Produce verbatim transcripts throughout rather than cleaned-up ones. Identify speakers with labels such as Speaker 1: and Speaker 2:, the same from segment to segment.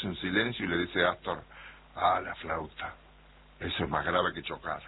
Speaker 1: hace un silencio y le dice a Astor, ah, la flauta, eso es más grave que chocar.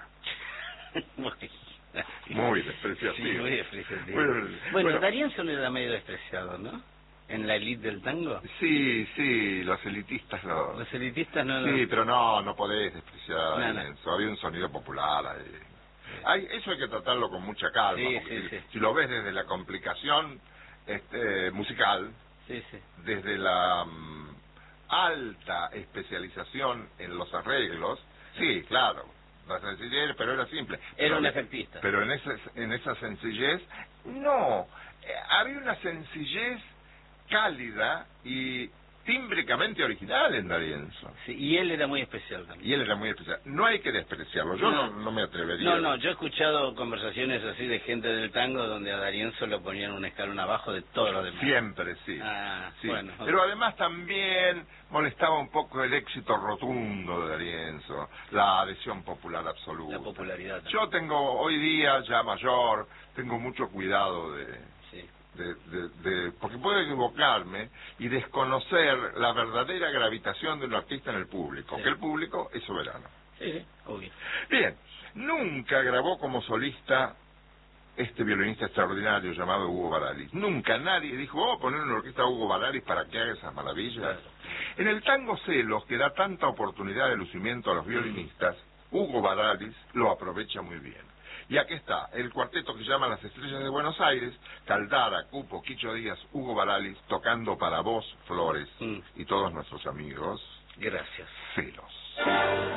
Speaker 1: Muy despreciativo.
Speaker 2: Sí, muy despreciativo.
Speaker 1: Bueno,
Speaker 2: bueno,
Speaker 1: bueno,
Speaker 2: D'Arienzo era medio despreciado, ¿no? En la élite del tango.
Speaker 1: Sí, sí, los elitistas lo...
Speaker 2: Los elitistas no...
Speaker 1: Sí, pero no, no podés despreciar a
Speaker 2: No, no.
Speaker 1: D'Arienzo. Había un sonido popular ahí. Hay, eso hay que tratarlo con mucha calma,
Speaker 2: Sí,
Speaker 1: porque
Speaker 2: sí,
Speaker 1: si,
Speaker 2: sí.
Speaker 1: si lo ves desde la complicación este, musical,
Speaker 2: Sí, sí.
Speaker 1: desde la um, alta especialización en los arreglos, sí, claro, la sencillez, pero era simple.
Speaker 2: Era
Speaker 1: Pero,
Speaker 2: un efectista.
Speaker 1: Pero en, ese, en esa sencillez, no, eh, había una sencillez cálida y tímbricamente original en D'Arienzo.
Speaker 2: Sí, y él era muy especial también.
Speaker 1: Y él era muy especial. No hay que despreciarlo, yo no,
Speaker 2: No.
Speaker 1: no me atrevería.
Speaker 2: No, no, yo he escuchado conversaciones así de gente del tango donde a D'Arienzo lo ponían un escalón abajo de todos los demás.
Speaker 1: Siempre, sí.
Speaker 2: Ah,
Speaker 1: sí.
Speaker 2: bueno.
Speaker 1: Pero además también molestaba un poco el éxito rotundo de D'Arienzo, la adhesión popular absoluta.
Speaker 2: La popularidad también.
Speaker 1: Yo tengo, hoy día, ya mayor, tengo mucho cuidado de...
Speaker 2: Sí.
Speaker 1: De, de, de, porque puedo equivocarme y desconocer la verdadera gravitación de un artista en el público, sí. Que el público es soberano.
Speaker 2: Sí, sí, obvio.
Speaker 1: Bien, nunca grabó como solista este violinista extraordinario llamado Hugo Baralis. Nunca nadie dijo, oh, poner una orquesta a Hugo Baralis para que haga esas maravillas. Claro. En el tango Celos, que da tanta oportunidad de lucimiento a los violinistas, Hugo Baralis lo aprovecha muy bien. Y aquí está, el cuarteto que se llama Las Estrellas de Buenos Aires, Caldara, Cupo, Quicho Díaz, Hugo Baralis, tocando para vos, Flores, mm. y todos nuestros amigos.
Speaker 2: Gracias.
Speaker 1: Celos.